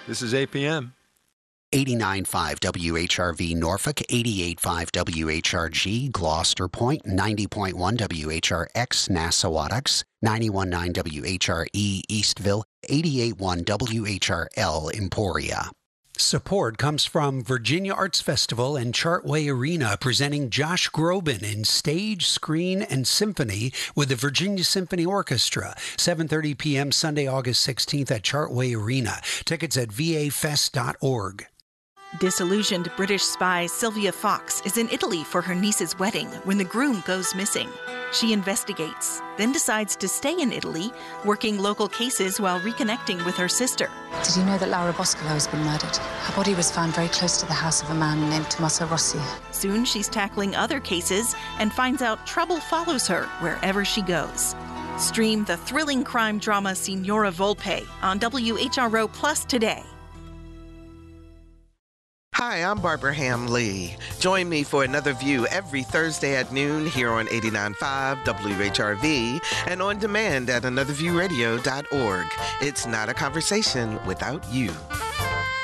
This is APM. 89.5 WHRV Norfolk, 88.5 WHRG Gloucester Point, 90.1 WHRX Nassau-Wattocks, 91.9 WHRE Eastville, 88.1 WHRL Emporia. Support comes from Virginia Arts Festival and Chartway Arena, presenting Josh Groban in Stage, Screen, and Symphony with the Virginia Symphony Orchestra. 7:30 p.m. Sunday, August 16th at Chartway Arena. Tickets at vafest.org. Disillusioned British spy Sylvia Fox is in Italy for her niece's wedding when the groom goes missing. She investigates, then decides to stay in Italy, working local cases while reconnecting with her sister. Did you know that Laura Boscolo has been murdered? Her body was found very close to the house of a man named Tommaso Rossi. Soon she's tackling other cases and finds out trouble follows her wherever she goes. Stream the thrilling crime drama Signora Volpe on WHRO Plus today. Hi, I'm Barbara Ham Lee. Join me for another view every Thursday at noon here on 89.5 WHRV and on demand at anotherviewradio.org. It's not a conversation without you.